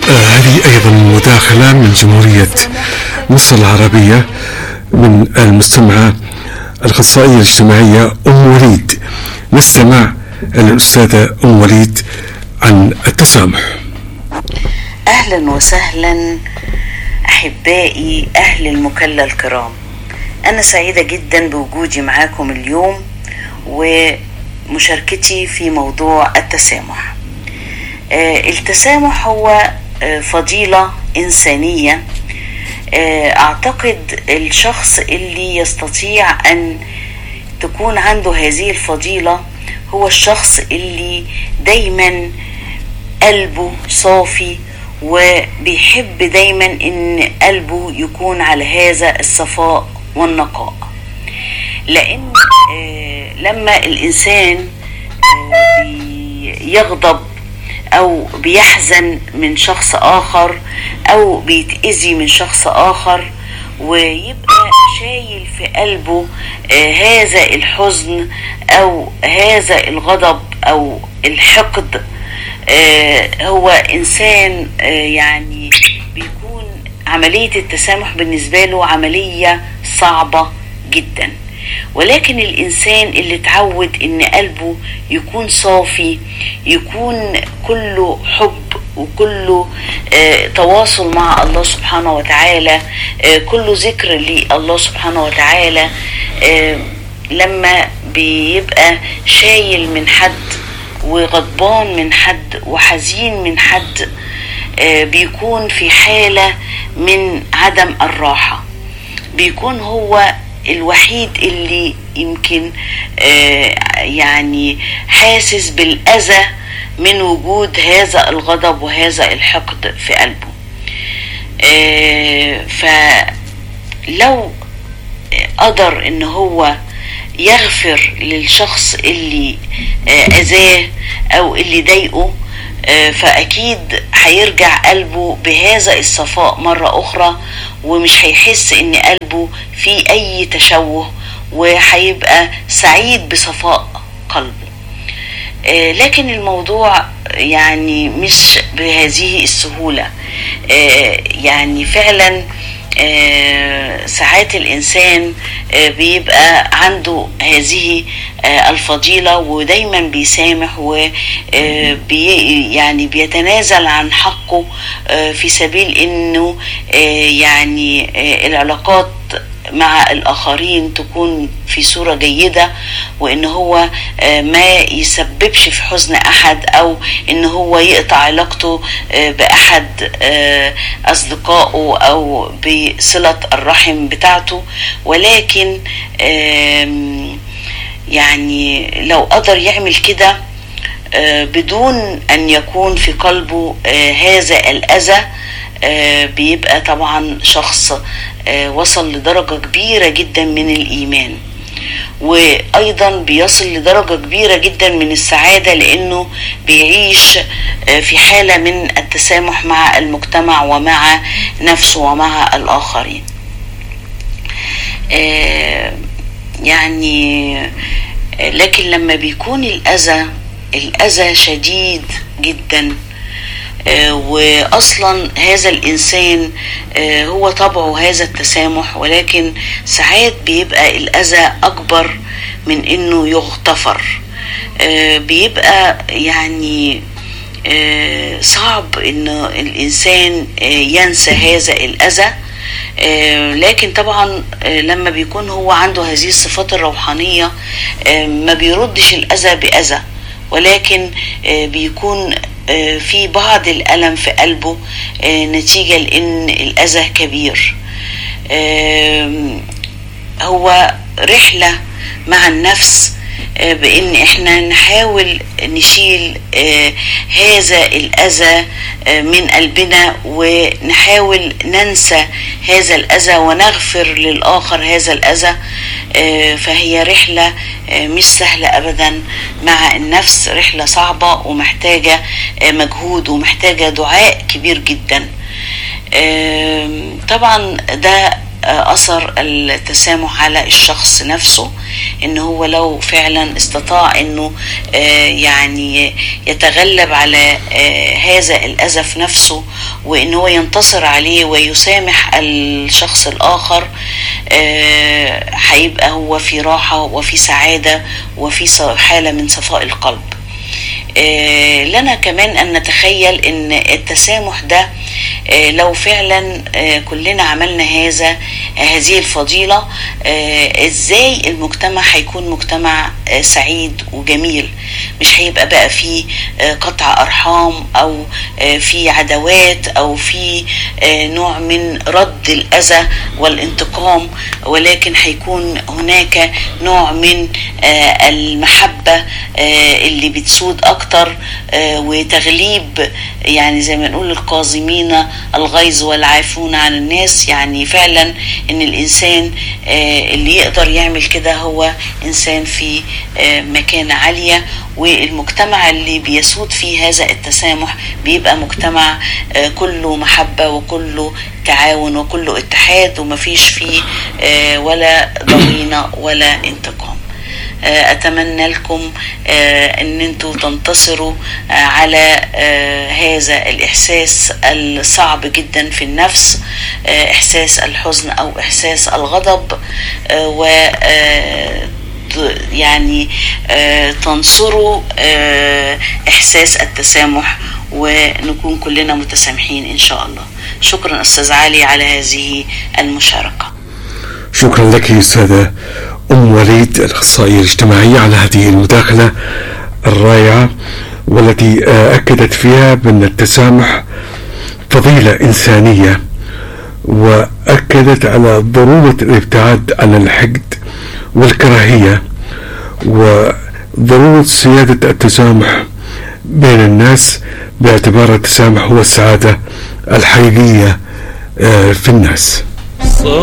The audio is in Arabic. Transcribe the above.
هذه أيضا مداخلة من جمهورية مصر العربية من المستمعة الأخصائية الاجتماعية أم وليد. نستمع الأستاذة أم وليد عن التسامح. أهلا وسهلا أحبائي أهل المكلا الكرام، أنا سعيدة جدا بوجودي معاكم اليوم ومشاركتي في موضوع التسامح. التسامح هو فضيلة إنسانية. أعتقد الشخص اللي يستطيع أن تكون عنده هذه الفضيلة هو الشخص اللي دايما قلبه صافي وبيحب دايما ان قلبه يكون على هذا الصفاء والنقاء. لان لما الانسان بيغضب او بيحزن من شخص اخر او بيتأذي من شخص اخر ويبقى شايل في قلبه هذا الحزن او هذا الغضب او الحقد، هو إنسان يعني بيكون عملية التسامح بالنسبة له عملية صعبة جدا. ولكن الإنسان اللي اتعود إن قلبه يكون صافي، يكون كله حب وكله تواصل مع الله سبحانه وتعالى، كله ذكر لله سبحانه وتعالى، لما بيبقى شايل من حد وغضبان من حد وحزين من حد، بيكون في حالة من عدم الراحة. بيكون هو الوحيد اللي يمكن يعني حاسس بالأذى من وجود هذا الغضب وهذا الحقد في قلبه. فلو قدر ان هو يغفر للشخص اللي أذاه أو اللي ضايقه، فأكيد هيرجع قلبه بهذا الصفاء مرة أخرى ومش هيحس إن قلبه فيه أي تشوه وهيبقى سعيد بصفاء قلبه. لكن الموضوع يعني مش بهذه السهولة. يعني فعلا ساعات الإنسان بيبقى عنده هذه الفضيلة ودايما بيسامح يعني بيتنازل عن حقه في سبيل إنه يعني العلاقات مع الآخرين تكون في صورة جيدة، وإن هو ما يسببش في حزن أحد أو إن هو يقطع علاقته بأحد أصدقائه أو بصلة الرحم بتاعته. ولكن يعني لو قدر يعمل كده بدون أن يكون في قلبه هذا الأذى، بيبقى طبعا شخص وصل لدرجة كبيرة جدا من الإيمان، وأيضا بيصل لدرجة كبيرة جدا من السعادة لأنه بيعيش في حالة من التسامح مع المجتمع ومع نفسه ومع الآخرين. يعني لكن لما بيكون الأذى شديد جدا، وأصلا هذا الإنسان هو طبعه هذا التسامح، ولكن ساعات بيبقى الأذى أكبر من إنه يغتفر. بيبقى يعني صعب إنه الإنسان ينسى هذا الأذى. لكن طبعا لما بيكون هو عنده هذه الصفات الروحانية ما بيردش الأذى بأذى، ولكن بيكون في بعض الألم في قلبه نتيجة لأن الأذى كبير. هو رحلة مع النفس بأن احنا نحاول نشيل هذا الأذى من قلبنا ونحاول ننسى هذا الأذى ونغفر للآخر هذا الأذى. فهي رحلة مش سهلة أبدا مع النفس، رحلة صعبة ومحتاجة مجهود ومحتاجة دعاء كبير جدا. طبعا ده أثر التسامح على الشخص نفسه، إن هو لو فعلا استطاع إنه يعني يتغلب على هذا الأذى في نفسه، وإن هو ينتصر عليه ويسامح الشخص الآخر، هيبقى هو في راحة وفي سعادة وفي حالة من صفاء القلب. لنا كمان أن نتخيل أن التسامح ده لو فعلا كلنا عملنا هذه الفضيلة، ازاي المجتمع هيكون مجتمع سعيد وجميل، مش هيبقى بقى فيه قطع أرحام أو في عداوات أو في نوع من رد الأذى والانتقام، ولكن هيكون هناك نوع من المحبة اللي بتسود أكتر وتغليب، يعني زي ما نقول القاظمين الغيظ والعافون عن الناس. يعني فعلا ان الانسان اللي يقدر يعمل كده هو انسان في مكانة عالية، والمجتمع اللي بيسود فيه هذا التسامح بيبقى مجتمع كله محبة وكله تعاون وكله اتحاد، ومفيش فيه ولا ضغينة ولا انتقام. أتمنى لكم أن أنتوا تنتصروا على هذا الإحساس الصعب جدا في النفس، إحساس الحزن أو إحساس الغضب، و يعني تنصروا إحساس التسامح، ونكون كلنا متسامحين إن شاء الله. شكرا أستاذ علي على هذه المشاركة. شكرا لك أستاذة أم وليد الأخصائية الاجتماعية على هذه المداخلة الرائعة، والتي أكدت فيها بأن التسامح فضيلة إنسانية، وأكدت على ضرورة الابتعاد عن الحقد والكراهية، وضرورة سيادة التسامح بين الناس، باعتبار التسامح هو السعادة الحقيقية في الناس.